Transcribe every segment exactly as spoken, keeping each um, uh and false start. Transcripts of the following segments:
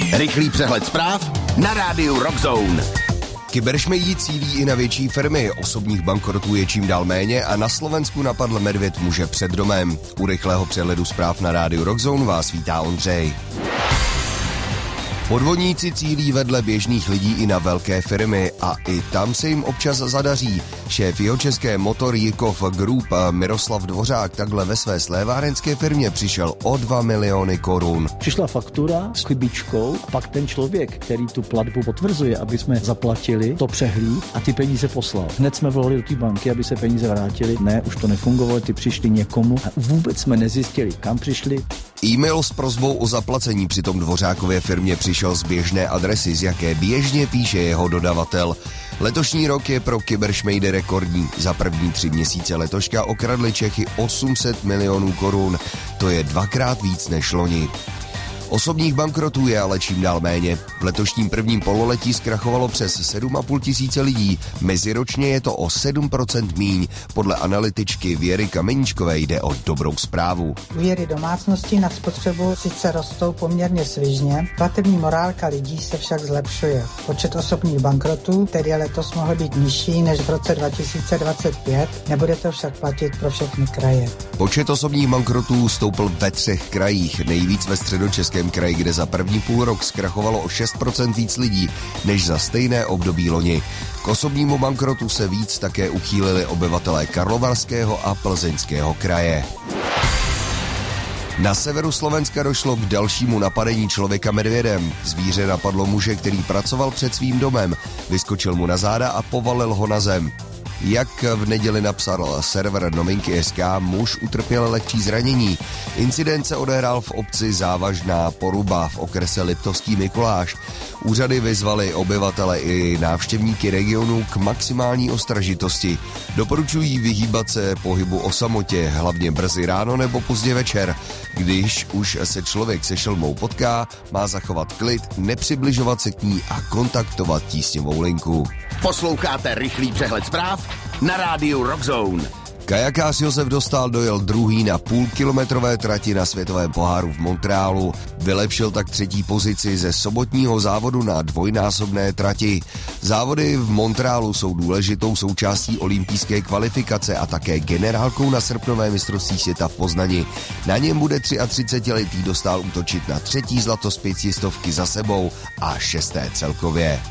Rychlý přehled zpráv na rádiu Rockzone. Kyberšmejdi cílí i na větší firmy, osobních bankrotů je čím dál méně a na Slovensku napadl medvěd muže před domem. U rychlého přehledu zpráv na rádiu Rockzone vás vítá Ondřej. Podvodníci cílí vedle běžných lidí i na velké firmy a i tam se jim občas zadaří. Šéf jihočeské Motor Jikov Group Miroslav Dvořák takhle ve své slévárenské firmě přišel o dva miliony korun. Přišla faktura s chybičkou, pak ten člověk, který tu platbu potvrzuje, aby jsme zaplatili, to přehlíd a ty peníze poslal. Hned jsme volali do té banky, aby se peníze vrátily. Ne, už to nefungovalo, ty přišly někomu a vůbec jsme nezjistili, kam přišli. E-mail s prosbou o zaplacení přitom Dvořákově firmě přišel z běžné adresy, z jaké běžně píše jeho dodavatel. Letošní rok je pro kyberšmejdy rekordní. Za první tři měsíce letoška okradli Čechy osm set milionů korun. To je dvakrát víc než loni. Osobních bankrotů je ale čím dál méně. V letošním prvním pololetí zkrachovalo přes sedm a půl tisíce lidí. Meziročně je to o sedm procent míň. Podle analytičky Věry Kameníčkové jde o dobrou zprávu. Úvěry domácností na spotřebu sice rostou poměrně svižně, platební morálka lidí se však zlepšuje. Počet osobních bankrotů tedy letos mohl být nižší než v roce dva tisíce dvacet pět, nebude to však platit pro všechny kraje. Počet osobních bankrotů stoupl ve třech krajích, nejvíc ve Středočeském kraji, kde za první půl rok zkrachovalo o šest procent víc lidí než za stejné období loni. K osobnímu bankrotu se víc také uchýlili obyvatelé Karlovarského a Plzeňského kraje. Na severu Slovenska došlo k dalšímu napadení člověka medvědem. Zvíře napadlo muže, který pracoval před svým domem, vyskočil mu na záda a povalil ho na zem. Jak v neděli napsal server Novinky tečka es ká, muž utrpěl lehčí zranění. Incident se odehrál v obci Závažná Poruba v okrese Liptovský Mikuláš. Úřady vyzvaly obyvatele i návštěvníky regionu k maximální ostražitosti. Doporučují vyhýbat se pohybu o samotě, hlavně brzy ráno nebo pozdě večer. Když už se člověk se šelmou potká, má zachovat klid, nepřibližovat se k ní a kontaktovat tísňovou linku. Posloucháte rychlý přehled zpráv na rádiu Rockzone. Kajakář Josef Dostál dojel druhý na půlkilometrové trati na světovém poháru v Montrealu. Vylepšil tak třetí pozici ze sobotního závodu na dvojnásobné trati. Závody v Montrealu jsou důležitou součástí olympijské kvalifikace a také generálkou na srpnové mistrovství světa v Poznani. Na něm bude třiatřicetiletý Dostál útočit na třetí zlato z pětistovky za sebou a šesté celkově.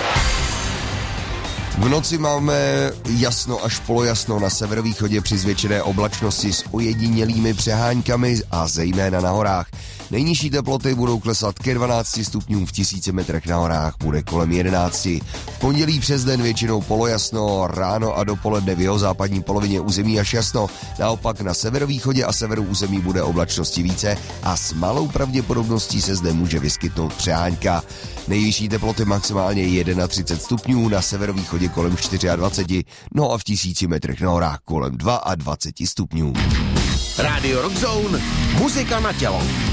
V noci máme jasno až polojasno na severovýchodě při zvětšené oblačnosti s ojedinělými přeháňkami a zejména na horách. Nejnižší teploty budou klesat ke dvanácti stupňům, v tisíci metrech na horách bude kolem jedenácti. V pondělí přes den většinou polojasno, ráno a dopoledne v jeho západní polovině území až jasno. Naopak na severovýchodě a severu území bude oblačnosti více a s malou pravděpodobností se zde může vyskytnout přeháňka. Nejvyšší teploty maximálně třicet jedna stupňů, na severovýchodě kolem dvacet čtyři, no a v tisíci metrech na horách kolem dvacet dva stupňů. Rádio Rockzone, muzika na tělo.